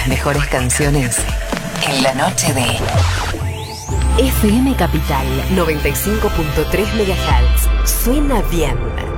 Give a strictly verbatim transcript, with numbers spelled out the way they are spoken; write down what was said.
las mejores canciones en la noche de F M Capital noventa y cinco punto tres megahertz. Suena bien.